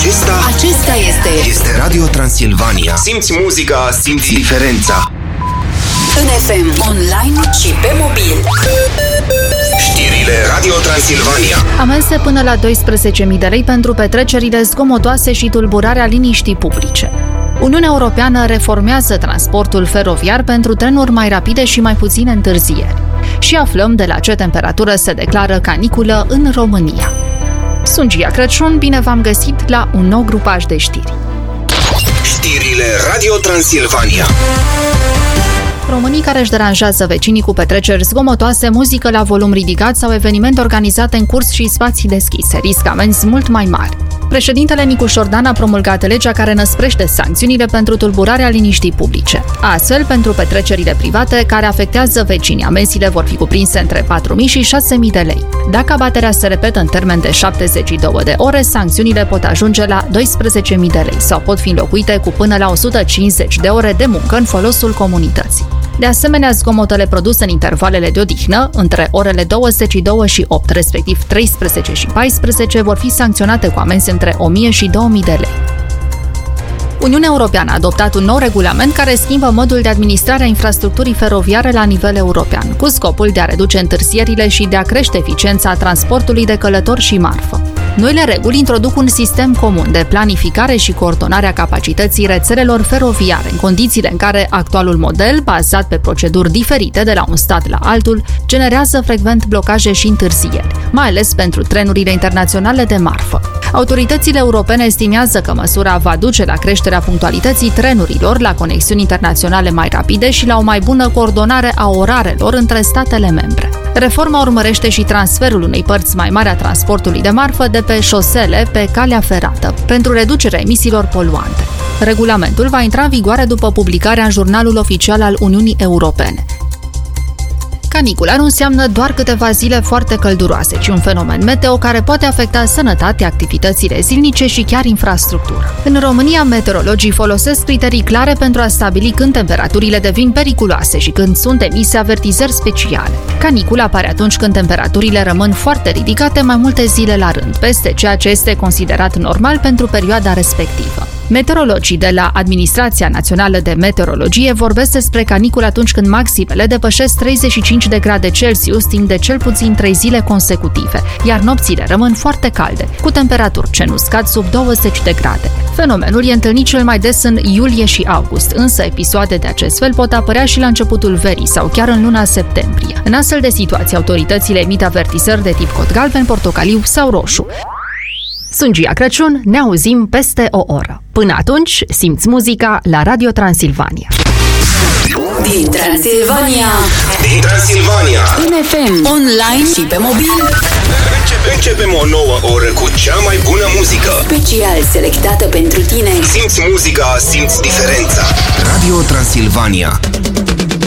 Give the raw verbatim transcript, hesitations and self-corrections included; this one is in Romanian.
Acesta, acesta este este Radio Transilvania. Simți muzica, simți diferența. În F M, online și pe mobil. Știrile Radio Transilvania. Amenzi până la doisprezece mii de lei pentru petrecerile zgomotoase și tulburarea liniștii publice. Uniunea Europeană reformează transportul feroviar pentru trenuri mai rapide și mai puține întârzieri. Și aflăm de la ce temperatură se declară caniculă în România. Sunt Gia Crăciun, bine v-am găsit la un nou grupaj de știri. Știrile Radio Transilvania. Românii care își deranjează vecinii cu petreceri zgomotoase, muzică la volum ridicat sau evenimente organizate în curs și spații deschise riscă amenzi mult mai mari. Președintele Nicu Șordan a promulgat legea care năsprește sancțiunile pentru tulburarea liniștii publice. Astfel, pentru petrecerile private care afectează vecinii, amenziile vor fi cuprinse între patru mii și șase mii de lei. Dacă abaterea se repetă în termen de șaptezeci și două de ore, sancțiunile pot ajunge la doisprezece mii de lei sau pot fi înlocuite cu până la o sută cincizeci de ore de muncă în folosul comunității. De asemenea, zgomotele produse în intervalele de odihnă, între orele douăzeci și două și opt, respectiv treisprezece și paisprezece, vor fi sancționate cu amenzi între o mie și două mii de lei. Uniunea Europeană a adoptat un nou regulament care schimbă modul de administrare a infrastructurii feroviare la nivel european, cu scopul de a reduce întârzierile și de a crește eficiența transportului de călători și marfă. Noile reguli introduc un sistem comun de planificare și coordonare a capacității rețelelor feroviare, în condițiile în care actualul model, bazat pe proceduri diferite de la un stat la altul, generează frecvent blocaje și întârzieri, mai ales pentru trenurile internaționale de marfă. Autoritățile europene estimează că măsura va duce la creșterea punctualității trenurilor, la conexiuni internaționale mai rapide și la o mai bună coordonare a orarelor între statele membre. Reforma urmărește și transferul unei părți mai mari a transportului de marfă de pe șosele pe calea ferată, pentru reducerea emisiilor poluante. Regulamentul va intra în vigoare după publicarea în Jurnalul Oficial al Uniunii Europene. Canicula nu înseamnă doar câteva zile foarte călduroase, ci un fenomen meteo care poate afecta sănătatea, activitățile zilnice și chiar infrastructura. În România, meteorologii folosesc criterii clare pentru a stabili când temperaturile devin periculoase și când sunt emise avertizări speciale. Canicula apare atunci când temperaturile rămân foarte ridicate mai multe zile la rând, peste ceea ce este considerat normal pentru perioada respectivă. Meteorologii de la Administrația Națională de Meteorologie vorbesc despre canicul atunci când maximele depășesc treizeci și cinci de grade Celsius timp de cel puțin trei zile consecutive, iar nopțile rămân foarte calde, cu temperaturi ce nu scad sub douăzeci de grade. Fenomenul e întâlnit cel mai des în iulie și august, însă episoade de acest fel pot apărea și la începutul verii sau chiar în luna septembrie. În astfel de situații, autoritățile emit avertizări de tip cod galben, portocaliu sau roșu. Sunt Gia Crăciun, ne auzim peste o oră. Până atunci, simți muzica la Radio Transilvania. Din Transilvania, Din Transilvania, în F M, online și pe mobil. Începe, începem o nouă oră cu cea mai bună muzică. Special selectată pentru tine. Simți muzica, simți diferența. Radio Transilvania.